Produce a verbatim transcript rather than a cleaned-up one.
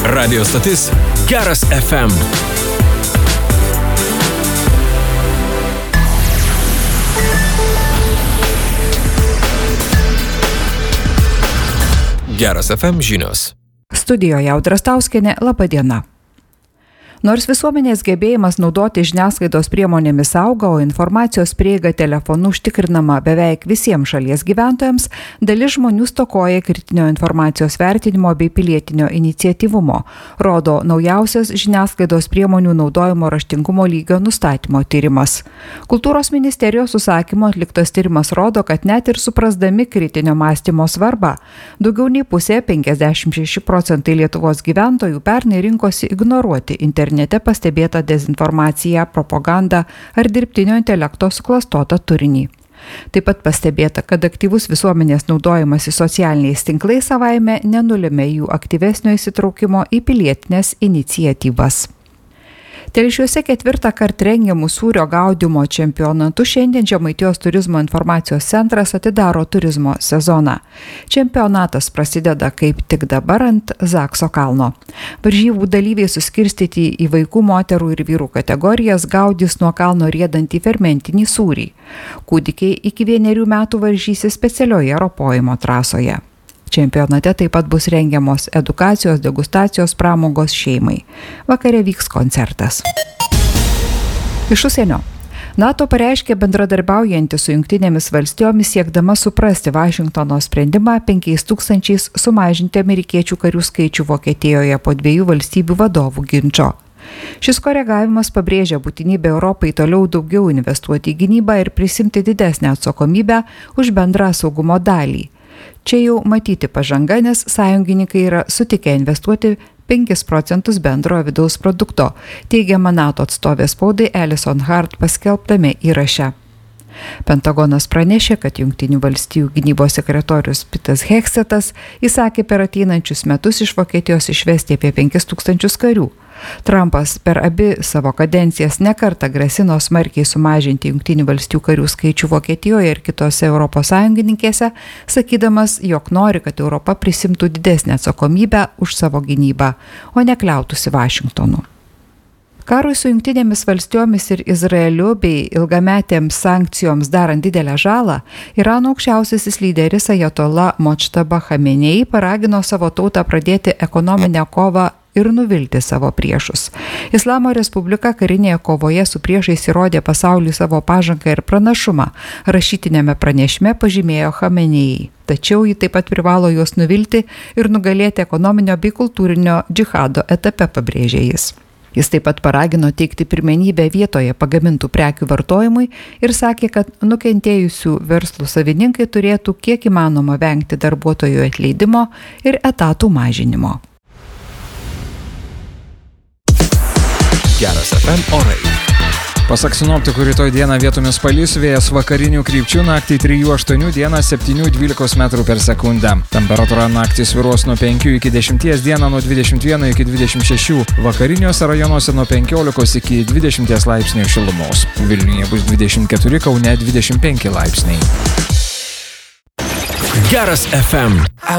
Radio stotis Geras F M. Geras F M žinios. Studijoje Audra Stauskienė, laba diena. Nors visuomenės gebėjimas naudoti žiniasklaidos priemonėmis auga, o informacijos prieiga telefonu užtikrinama beveik visiems šalies gyventojams, dalis žmonių stokoja kritinio informacijos vertinimo bei pilietinio iniciatyvumo, rodo naujausias žiniasklaidos priemonių naudojimo raštingumo lygio nustatymo tyrimas. Kultūros ministerijos užsakymu atliktas tyrimas rodo, kad net ir suprasdami kritinio mąstymo svarbą, daugiau nei pusė, penkiasdešimt šeši procentai Lietuvos gyventojų pernai rinkosi ignoruoti internetą. Internete pastebėta dezinformacija, propaganda ar dirbtinio intelekto suklastotą turinį. Taip pat pastebėta, kad aktyvus visuomenės naudojimas į socialiniais tinklais savaime nenulėmė jų aktyvesnio įsitraukimo į pilietinės iniciatyvas. Telšiuose ketvirtą kartą rengiamų sūrio gaudymo čempionatų šiandien Žemaitijos turizmo informacijos centras atidaro turizmo sezoną. Čempionatas prasideda kaip tik dabar ant Zakso kalno. Varžybų dalyviai suskirstyti į vaikų, moterų ir vyrų kategorijas gaudys nuo kalno riedantį fermentinį sūrį. Kūdikiai iki vienerių metų varžysis specialioje ropojimo trasoje. Čempionate taip pat bus rengiamos edukacijos, degustacijos pramogos šeimai. Vakare vyks koncertas. Iš užsienio. NATO pareiškė bendradarbiaujanti su Jungtinėmis valstijomis siekdama suprasti Vašingtono sprendimą penkiais tūkstančiais sumažinti amerikiečių karių skaičių Vokietijoje po dviejų valstybių vadovų ginčo. Šis koregavimas pabrėžia būtinybę Europai toliau daugiau investuoti į gynybą ir prisimti didesnę atsakomybę už bendrą saugumo dalį. Čia jau matyti pažanga, nes sąjungininkai yra sutikę investuoti penkis procentus bendrojo vidaus produkto, teigiama NATO atstovė spaudai Alison Hart paskelbtame įraše. Pentagonas pranešė, kad Jungtinių valstijų gynybos sekretorius Pitas Heksetas įsakė per ateinančius metus iš Vokietijos išvesti apie penkis tūkstančius karių. Trumpas per abi savo kadencijas nekartą grasino smarkiai sumažinti Jungtinių valstijų karių skaičių Vokietijoje ir kitose Europos sąjungininkėse, sakydamas, jog nori, kad Europa prisimtų didesnę atsakomybę už savo gynybą, o ne kliautųsi Vašingtonu. Karui su Jungtinėmis valstijomis ir Izraeliu bei ilgametėms sankcijoms darant didelę žalą, Irano aukščiausiasis lyderis Ajatola Močtaba Chamenei paragino savo tautą pradėti ekonominę kovą ir nuvilti savo priešus. Islamo Respublika karinėje kovoje su priešais įrodė pasauliui savo pažangą ir pranašumą, rašytinėme pranešime pažymėjo Chamenei. Tačiau ji taip pat privalo juos nuvilti ir nugalėti ekonominio bei kultūrinio džihado etape, pabrėžė jis. Jis taip pat paragino teikti pirmenybę vietoje pagamintų prekių vartojimui ir sakė, kad nukentėjusių verslų savininkai turėtų kiek įmanoma vengti darbuotojų atleidimo ir etatų mažinimo. Geras F M orai. Pasak sinoptikų, rytoj dieną vietomis palis, vėjas vakarinių krypčių, naktį trijų aštuonių, dieną septynių dvylikos metrų per sekundę. Temperatūra naktį svyruos nuo penkių iki dešimties, dieną nuo dvidešimt vieno iki dvidešimt šešių, vakariniuose rajonuose nuo penkiolikos iki dvidešimties laipsnių šilumos. Vilniuje bus dvidešimt keturi, Kaune dvidešimt penki laipsniai. Geras F M.